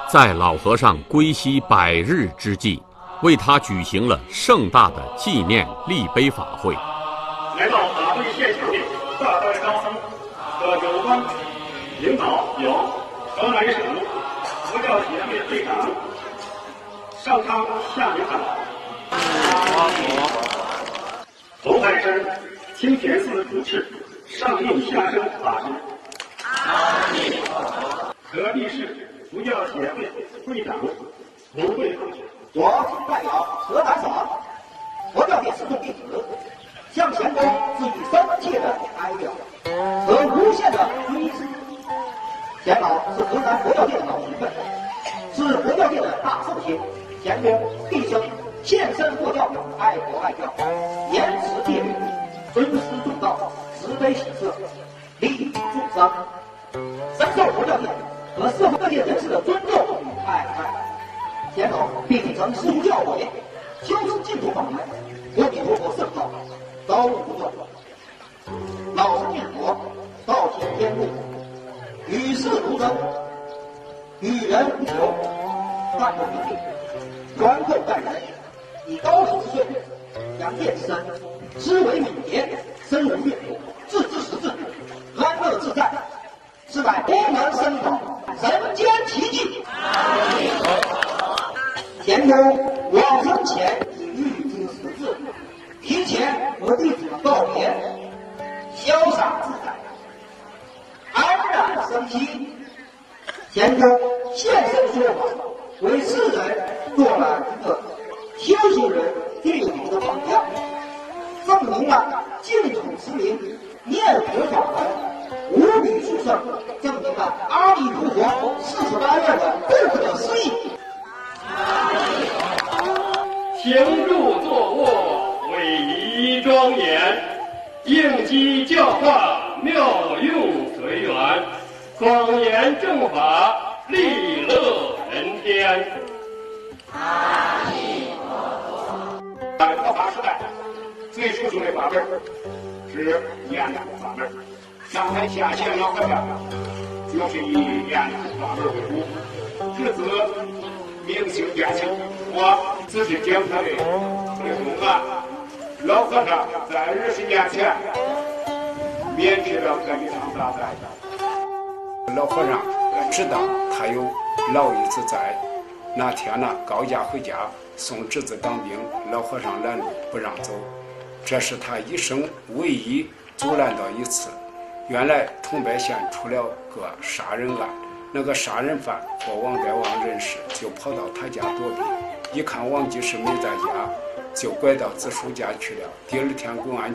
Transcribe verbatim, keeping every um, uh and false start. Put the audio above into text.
在老和尚归西百日之际，为他举行了盛大的纪念立碑法会。 来到法会现场的大代高僧和有关领导有河南省佛教协会会长上苍下明堂，红海山清田寺主持上应下生法师，河地市佛教协会会长卢慧慧， 我代表河南省佛教界始终弟子，向前公致以深切的哀悼和无限的追思。钱老是河南佛教界的老前辈，是佛教界的大圣贤。钱公毕生献身佛教，爱国爱教，严持戒律，尊师重道，慈悲喜舍，利益众生，深受佛教界和社会各界人士的尊重与爱戴。钱老并继承师父教诲，修持净土法门，阿弥陀佛圣道，高无不断。老生念佛，道体天路，与世如真，与人无求，淡泊名利，宽厚待人，以高手之岁，扬业之身，思维敏捷，深入阅读，置之实质，安乐自在，是乃功能深广，人间奇迹。前公往生前已预经十字，提前和弟子们告别，潇洒自在，安然生息。前公现身说法，为世人做了一个修行人应有的榜样，证明了净土之名念佛法门无比殊胜，证明了阿弥陀佛四十八愿的不可思议。 行住坐卧，威仪庄严，应机教化，妙用随缘，广言正法，利乐人天。阿弥陀佛。在佛法时代，最殊胜的法门是念佛法门。上台下线老和尚就是以念佛法门为主，至此明星变性。我仔细检查的这公案，老和尚在二十年前免去了这一场大灾。 老和尚知道他有老一子在，那天呢高家回家送侄子当兵，老和尚拦路不让走，这是他一生唯一阻拦到一次。原来桐柏县出了个杀人案，那个杀人犯和王代王认识，就跑到他家躲避，一看王济世没在家，就拐到子叔家去了。第二天公安局